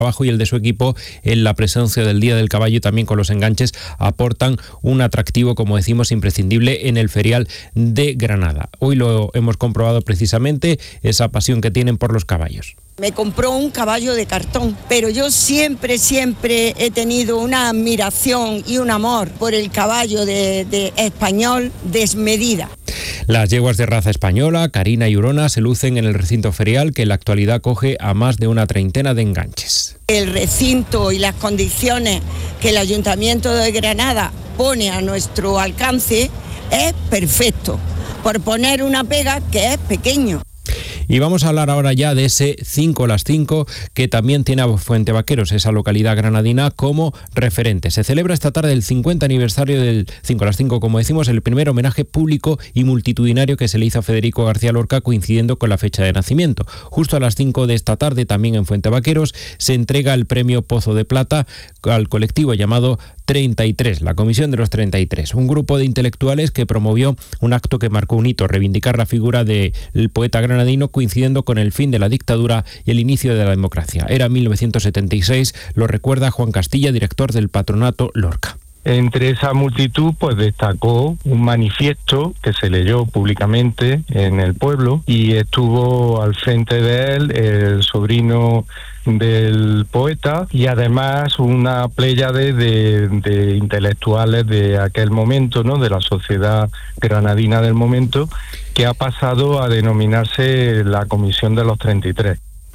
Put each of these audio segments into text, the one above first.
trabajo y el de su equipo en la presencia del Día del Caballo y también con los enganches aportan un atractivo, como decimos, imprescindible en el ferial de Granada. Hoy lo hemos comprobado precisamente, esa pasión que tienen por los caballos. Me compró un caballo de cartón, pero yo siempre he tenido una admiración y un amor por el caballo de español desmedida. Las yeguas de raza española, Carina y Hurona, se lucen en el recinto ferial que en la actualidad acoge a más de una treintena de enganches. El recinto y las condiciones que el Ayuntamiento de Granada pone a nuestro alcance es perfecto, por poner una pega que es pequeño. Y vamos a hablar ahora ya de ese 5 a las 5 que también tiene a Fuentevaqueros, esa localidad granadina, como referente. Se celebra esta tarde el 50 aniversario del 5 a las 5, como decimos, el primer homenaje público y multitudinario que se le hizo a Federico García Lorca, coincidiendo con la fecha de nacimiento. Justo a las 5 de esta tarde, también en Fuentevaqueros, se entrega el premio Pozo de Plata al colectivo llamado 33, la Comisión de los 33, un grupo de intelectuales que promovió un acto que marcó un hito, reivindicar la figura del poeta granadino, coincidiendo con el fin de la dictadura y el inicio de la democracia. Era 1976, lo recuerda Juan Castilla, director del Patronato Lorca. Entre esa multitud pues destacó un manifiesto que se leyó públicamente en el pueblo y estuvo al frente de él el sobrino del poeta y además una pléyade de intelectuales de aquel momento, ¿no?, de la sociedad granadina del momento, que ha pasado a denominarse la Comisión de los 33.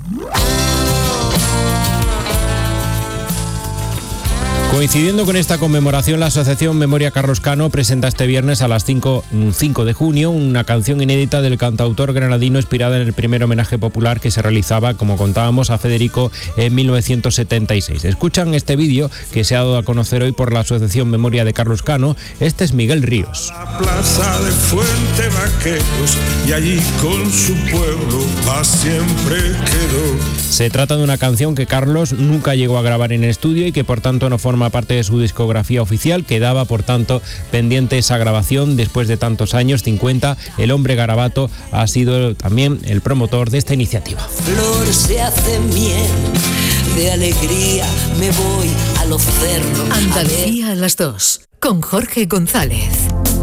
Coincidiendo con esta conmemoración, la Asociación Memoria Carlos Cano presenta este viernes a las 5 de junio una canción inédita del cantautor granadino inspirada en el primer homenaje popular que se realizaba, como contábamos, a Federico en 1976. Escuchan este vídeo que se ha dado a conocer hoy por la Asociación Memoria de Carlos Cano. Este es Miguel Ríos. La plaza de Fuentevaqueros y allí con su pueblo paz siempre quedó. Se trata de una canción que Carlos nunca llegó a grabar en estudio y que por tanto no forma parte de su discografía oficial. Quedaba por tanto pendiente esa grabación después de tantos años, 50. El hombre Garabato ha sido también el promotor de esta iniciativa. Flor se hace miel, de alegría me voy a los cerros. Andalucía a las 2, con Jorge González.